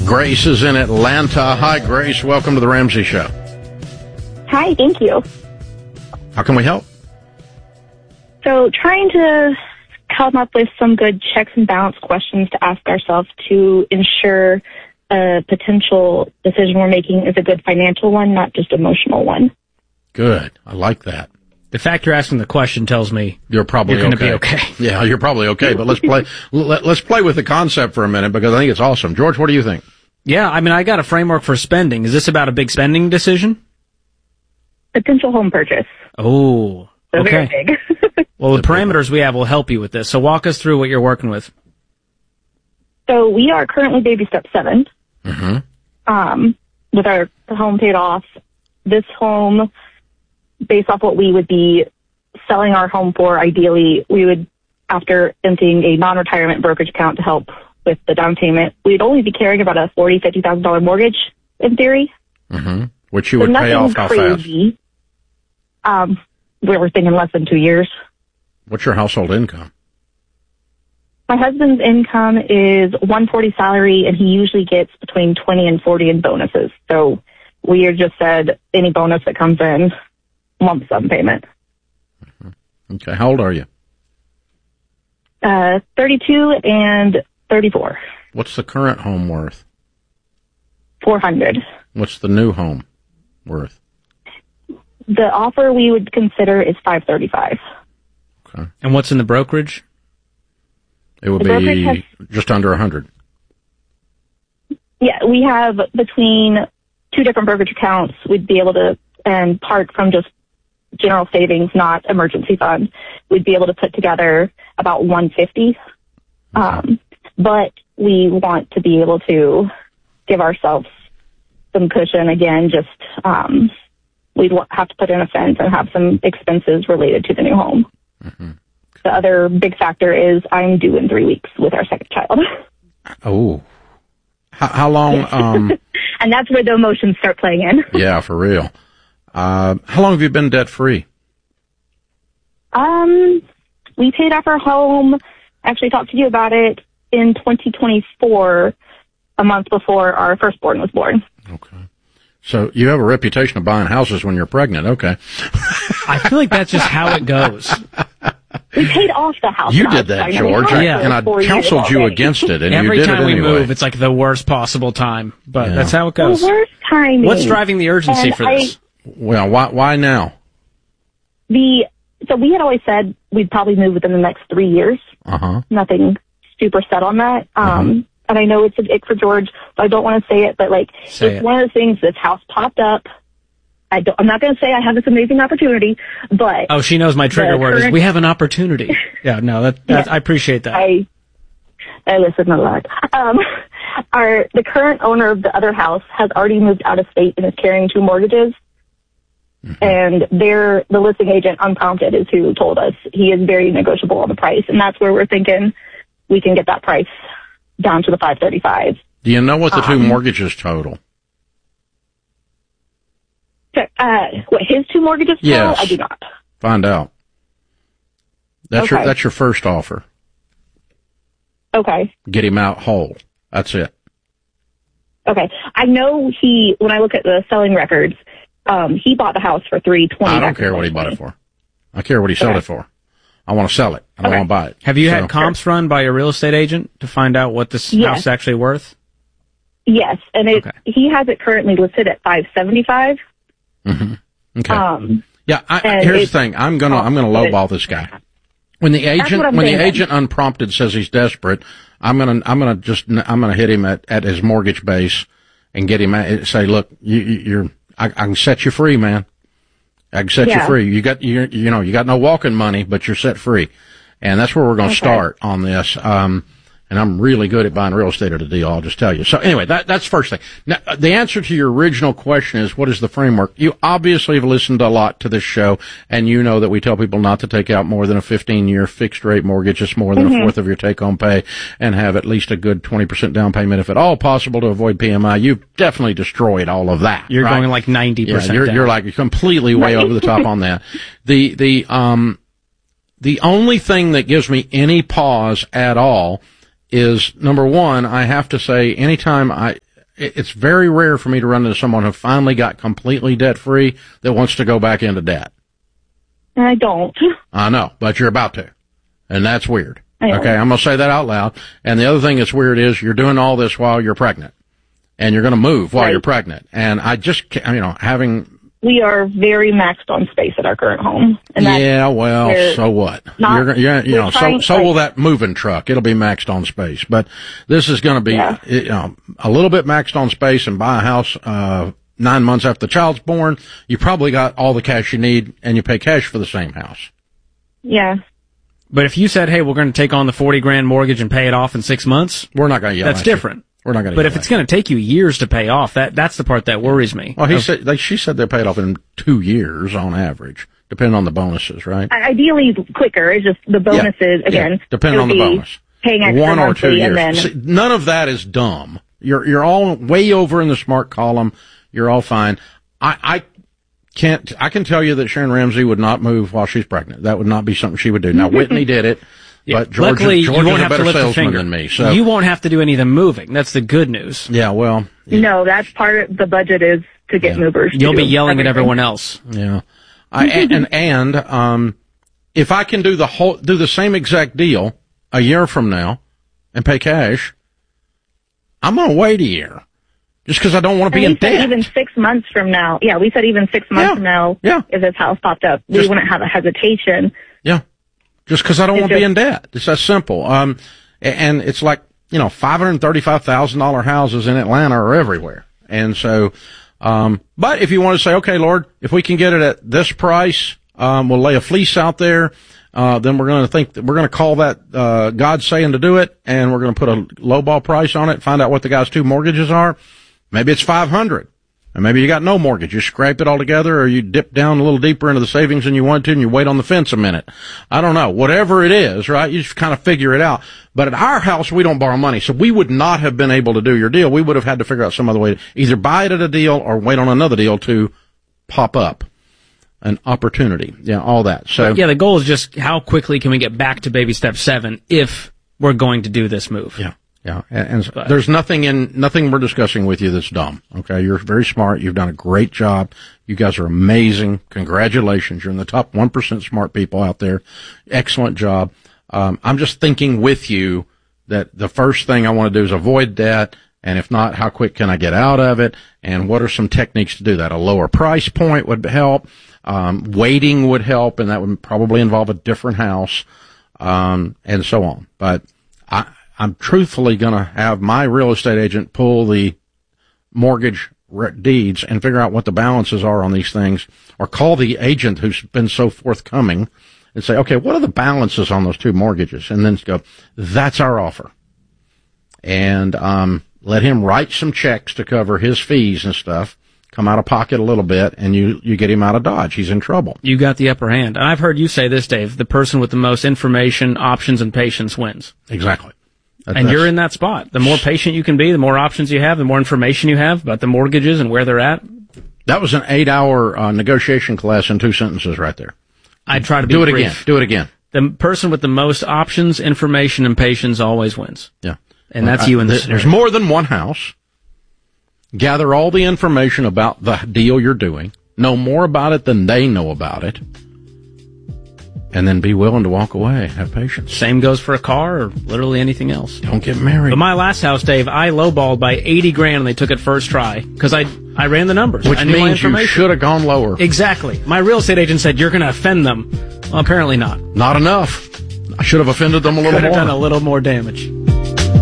Grace is in Atlanta. Hi, Grace. Welcome to the Ramsey Show. Hi, thank you. How can we help? So trying to come up with some good checks and balance questions to ask ourselves to ensure a potential decision we're making is a good financial one, not just emotional one. Good. I like that. The fact you're asking the question tells me you're probably going to be okay. Yeah, you're probably okay. But let's play. Let's play with the concept for a minute because I think it's awesome. George, what do you think? Yeah, I mean, I got a framework for spending. Is this about a big spending decision? Potential home purchase. Oh, So okay. very big. Well, the parameters we have will help you with this. So walk us through what you're working with. So we are currently baby step 7. With our home paid off. This home, based off what we would be selling our home for, ideally, we would, after emptying a non-retirement brokerage account to help with the down payment, we'd only be carrying about a $40,000, $50,000 mortgage, in theory. Which you would pay off how crazy. fast? We were thinking less than 2 years. What's your household income? My husband's income is $140 salary, and he usually gets between $20 and $40 in bonuses. So we have just said any bonus that comes in, lump sum payment. Okay. How old are you? 32 and 34. What's the current home worth? $400. What's the new home worth? The offer we would consider is $535. Okay. And what's in the brokerage? It would be just under 100. Yeah, we have between 2 different brokerage accounts. We'd be able to, and part from just general savings, not emergency fund, we'd be able to put together about $150. But we want to be able to give ourselves some cushion. Again, just we'd have to put in a fence and have some expenses related to the new home. The other big factor is I'm due in 3 weeks with our second child. Oh. How long? And that's where the emotions start playing in. Yeah, for real. How long have you been debt-free? We paid off our home, actually talked to you about it, in 2024, a month before our firstborn was born. Okay. So you have a reputation of buying houses when you're pregnant. Okay. I feel like that's just how it goes. We paid off the house. You did that, George, and I counseled you against it, and every you did time it anyway. we move, it's like the worst possible time, but that's how it The goes. worst timing. What's driving the urgency for this? Well, why now? So we had always said we'd probably move within the next 3 years. Nothing super set on that. And I know it's an ick for George, so I don't want to say it, but it's one of the things. This house popped up. I'm not going to say I have this amazing opportunity, but oh, she knows my trigger word is we have an opportunity. Yeah, no, I appreciate that. I listen a lot. The current owner of the other house has already moved out of state and is carrying 2 mortgages. And the listing agent, unprompted, is who told us he is very negotiable on the price, and that's where we're thinking we can get that price down to the $535. Do you know what the 2 mortgages total? What, his 2 mortgages total? Yes. I do not. Find out. That's your first offer. Okay. Get him out whole. That's it. Okay. I know when I look at the selling records, he bought the house for $320. I don't care what he bought it for. I care what he sold it for. I want to sell it. I don't want to buy it. Have you had comps run by your real estate agent to find out what this house is actually worth? Yes, and he has it currently listed at $575. Okay. Here's the thing. I'm gonna lowball this guy. When the agent unprompted says he's desperate, I'm gonna hit him at his mortgage base and get him say, look, I can set you free, man. I can set you free. You got no walking money, but you're set free. And that's where we're going to start on this. And I'm really good at buying real estate at a deal, I'll just tell you. So anyway, that's first thing. Now, the answer to your original question is, what is the framework? You obviously have listened a lot to this show, and you know that we tell people not to take out more than a 15-year fixed rate mortgage. It's more than a fourth of your take-home pay, and have at least a good 20% down payment, if at all possible, to avoid PMI. You've definitely destroyed all of that. You're going like 90% down. You're like completely way over the top on that. The only thing that gives me any pause at all is, number one, I have to say, anytime it's very rare for me to run into someone who finally got completely debt free that wants to go back into debt. I don't. I know, but you're about to. And that's weird. Okay, I'm going to say that out loud. And the other thing that's weird is you're doing all this while you're pregnant. And you're going to move while you're pregnant. And I just, we are very maxed on space at our current home. And so what? So will that moving truck. It'll be maxed on space. But this is going to be, a little bit maxed on space and buy a house, 9 months after the child's born. You probably got all the cash you need and you pay cash for the same house. Yeah. But if you said, hey, we're going to take on the $40,000 mortgage and pay it off in 6 months. We're not going to yell at you. That's different. We're not going to. But if it's going to take you years to pay off, that's the part that worries me. Well, she said they paid off in 2 years on average, depending on the bonuses, right? Ideally quicker. It's just the bonuses again. Depending on the bonus. Paying extra 1 or 2 years. And then, See, none of that is dumb. You're all way over in the smart column. You're all fine. I can tell you that Sharon Ramsey would not move while she's pregnant. That would not be something she would do. Now Whitney did it. Yeah. But George is a better salesman than me. So you won't have to do any of the moving. That's the good news. Yeah, well. Yeah. No, that's part of the budget is to get movers. You'll be yelling at everyone else. Yeah. If I can do the same exact deal a year from now and pay cash, I'm going to wait a year. Just because I don't want to be in debt. Even 6 months from now. Yeah, we said even 6 months from now, if this house popped up, we wouldn't have a hesitation. Yeah. Just because I don't want to be in debt. It's that simple. And it's like, $535,000 houses in Atlanta are everywhere. And so, but if you want to say, okay, Lord, if we can get it at this price, we'll lay a fleece out there. Then we're going to think that we're going to call that, God saying to do it. And we're going to put a lowball price on it, find out what the guy's 2 mortgages are. Maybe it's $500. And maybe you got no mortgage. You scrape it all together or you dip down a little deeper into the savings than you want to and you wait on the fence a minute. I don't know. Whatever it is, right? You just kind of figure it out. But at our house, we don't borrow money. So we would not have been able to do your deal. We would have had to figure out some other way to either buy it at a deal or wait on another deal to pop up an opportunity. Yeah, all that. So the goal is just how quickly can we get back to baby step 7 if we're going to do this move. Yeah. Yeah, and there's nothing we're discussing with you that's dumb. Okay, you're very smart. You've done a great job. You guys are amazing. Congratulations. You're in the top 1% smart people out there. Excellent job. I'm just thinking with you that the first thing I want to do is avoid debt. And if not, how quick can I get out of it? And what are some techniques to do that? A lower price point would help. Waiting would help, and that would probably involve a different house, and so on. But I'm truthfully going to have my real estate agent pull the mortgage deeds and figure out what the balances are on these things, or call the agent who's been so forthcoming and say, okay, what are the balances on those 2 mortgages? And then go, that's our offer. And let him write some checks to cover his fees and stuff, come out of pocket a little bit, and you get him out of Dodge. He's in trouble. You got the upper hand. And I've heard you say this, Dave, the person with the most information, options, and patience wins. Exactly. And you're in that spot. The more patient you can be, the more options you have, the more information you have about the mortgages and where they're at. That was an 8-hour negotiation class in 2 sentences right there. I try to be brief. Do it again. The person with the most options, information, and patience always wins. Yeah. And that's you in this scenario. There's more than one house. Gather all the information about the deal you're doing. Know more about it than they know about it. And then be willing to walk away. Have patience. Same goes for a car or literally anything else. Don't get married. But my last house, Dave, I lowballed by $80,000 and they took it first try because I ran the numbers. Which means you should have gone lower. Exactly. My real estate agent said you're going to offend them. Well, apparently not. Not enough. I should have offended them a little more. Could have done a little more damage.